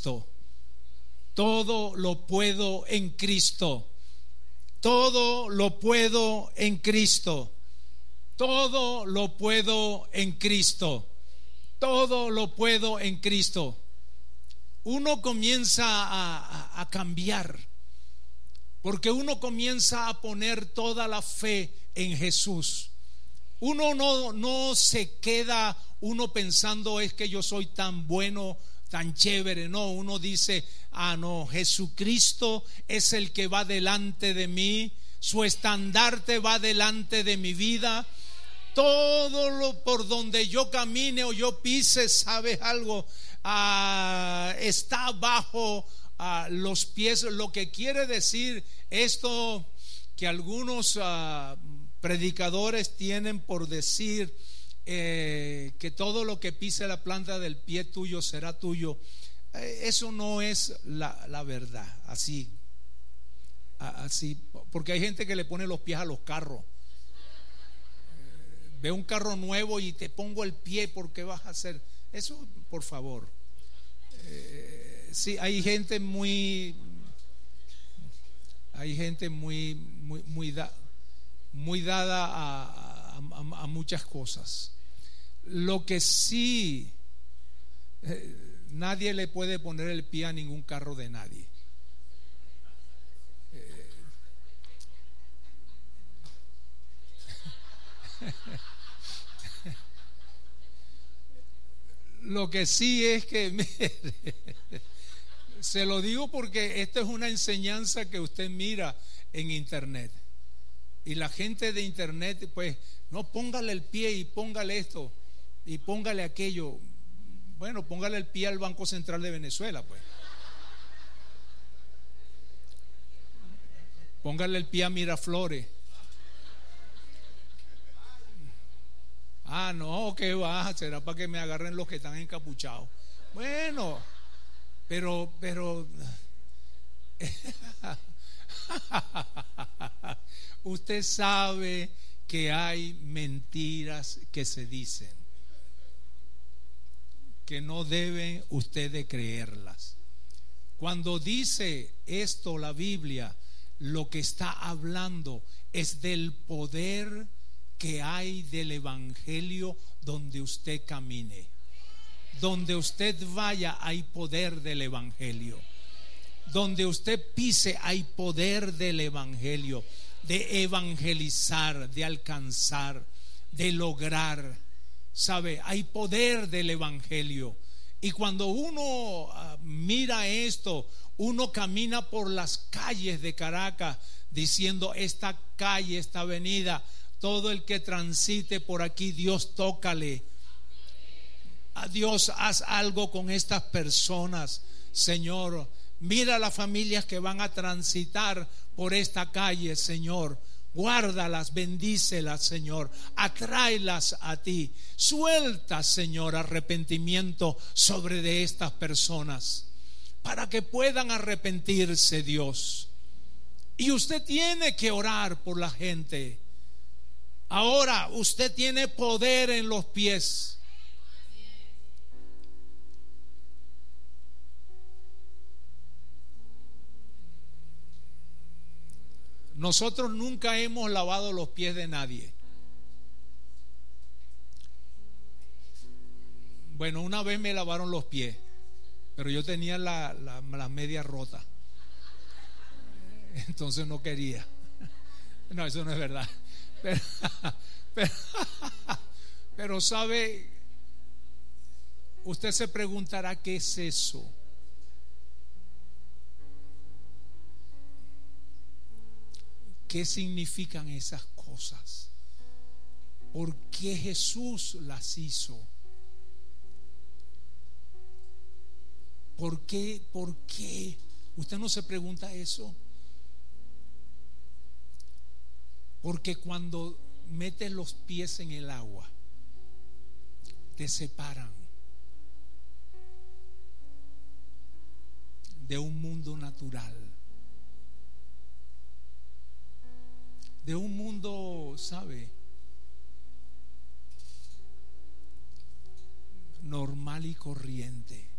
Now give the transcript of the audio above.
Cristo. Todo lo puedo en Cristo. Todo lo puedo en Cristo. Todo lo puedo en Cristo. Todo lo puedo en Cristo. Uno comienza a cambiar, porque uno comienza a poner toda la fe en Jesús. Uno no se queda uno pensando es que yo soy tan bueno, tan chévere. No, uno dice, no, Jesucristo es el que va delante de mí, su estandarte va delante de mi vida. Todo lo por donde yo camine o yo pise, ¿sabes algo? Está bajo los pies. Lo que quiere decir esto, que algunos predicadores tienen por decir que todo lo que pise la planta del pie tuyo será tuyo. Eso no es la verdad. Así, porque hay gente que le pone los pies a los carros. Ve un carro nuevo y te pongo el pie porque vas a hacer eso, por favor. Sí, hay gente muy dada a muchas cosas. Lo que sí, nadie le puede poner el pie a ningún carro de nadie. Lo que sí es que, mire, se lo digo porque esta es una enseñanza que usted mira en internet. Y la gente de internet, pues, no, póngale el pie y póngale esto y póngale aquello. Bueno, póngale el pie al Banco Central de Venezuela, pues. Póngale el pie a Miraflores. No, ¿qué va? Será para que me agarren los que están encapuchados. Bueno, pero usted sabe que hay mentiras que se dicen, que no deben ustedes creerlas. Cuando dice esto la Biblia, lo que está hablando es del poder que hay del evangelio donde usted camine. Donde usted vaya hay poder del evangelio. Donde usted pise hay poder del evangelio, de evangelizar, de alcanzar, de lograr. ¿Sabe? Hay poder del evangelio. Y cuando uno mira esto, uno camina por las calles de Caracas diciendo: esta calle, esta avenida, todo el que transite por aquí, Dios tócale. A Dios, haz algo con estas personas, Señor. Mira las familias que van a transitar por esta calle, Señor. Guárdalas, bendícelas, Señor. Atráelas a ti. Suelta, Señor, arrepentimiento sobre de estas personas para que puedan arrepentirse, Dios. Y usted tiene que orar por la gente. Ahora usted tiene poder en los pies. Nosotros nunca hemos lavado los pies de nadie. Bueno, una vez me lavaron los pies, pero yo tenía la media rota, entonces no quería. No, eso no es verdad. Pero sabe, usted se preguntará: ¿qué es eso? ¿Qué significan esas cosas? ¿Por qué Jesús las hizo? ¿Por qué? ¿Por qué? ¿Usted no se pregunta eso? Porque cuando metes los pies en el agua, te separan de un mundo natural, de un mundo, ¿sabe?, normal y corriente.